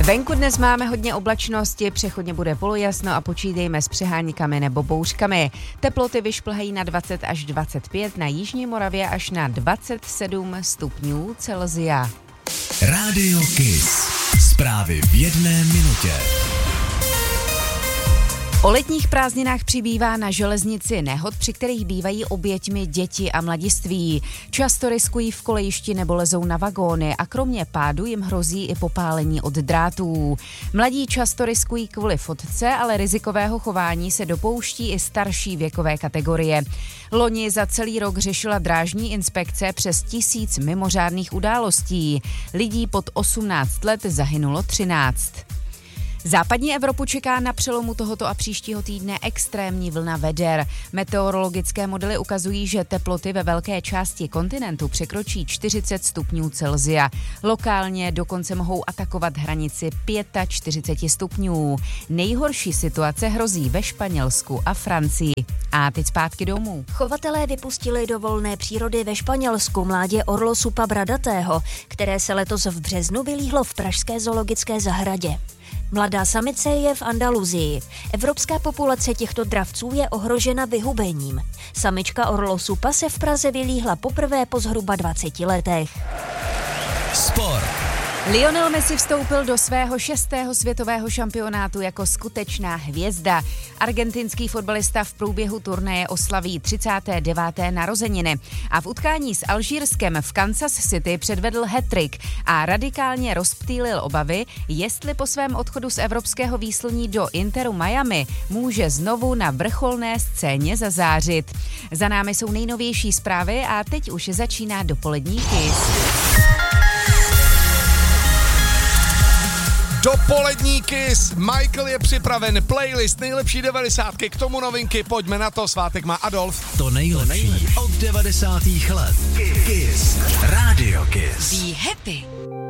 Venku dnes máme hodně oblačnosti, přechodně bude polojasno a počítejme s přeháníkami nebo bouřkami. Teploty vyšplhají na 20 až 25, na jižní Moravě až na 27 stupňů Celsia. Rádio Kiss. Zprávy v jedné minutě. O letních prázdninách přibývá na železnici nehod, při kterých bývají oběťmi děti a mladiství. Často riskují v kolejišti nebo lezou na vagóny a kromě pádu jim hrozí i popálení od drátů. Mladí často riskují kvůli fotce, ale rizikového chování se dopouští i starší věkové kategorie. Loni za celý rok řešila drážní inspekce přes 1000 mimořádných událostí. Lidí pod 18 let zahynulo 13. Západní Evropu čeká na přelomu tohoto a příštího týdne extrémní vlna veder. Meteorologické modely ukazují, že teploty ve velké části kontinentu překročí 40 stupňů Celsia. Lokálně dokonce mohou atakovat hranici 45 stupňů. Nejhorší situace hrozí ve Španělsku a Francii. A teď zpátky domů. Chovatelé vypustili do volné přírody ve Španělsku mládě orlosupa bradatého, které se letos v březnu vylíhlo v pražské zoologické zahradě. Mladá samice je v Andaluzii. Evropská populace těchto dravců je ohrožena vyhubením. Samička orlosupa se v Praze vylíhla poprvé po zhruba 20 letech. Sport. Lionel Messi vstoupil do svého 6. světového šampionátu jako skutečná hvězda. Argentinský fotbalista v průběhu turnaje oslaví 39. narozeniny a v utkání s Alžírskem v Kansas City předvedl hat-trick a radikálně rozptýlil obavy, jestli po svém odchodu z evropského výsluní do Interu Miami může znovu na vrcholné scéně zazářit. Za námi jsou nejnovější zprávy a teď už začíná dopolední Kiss. Dopolední Kiss, Michael je připraven, playlist nejlepší 90, k tomu novinky, pojďme na to, svátek má Adolf. To nejlepší od 90. let. Kiss. Rádio Kiss. Be happy.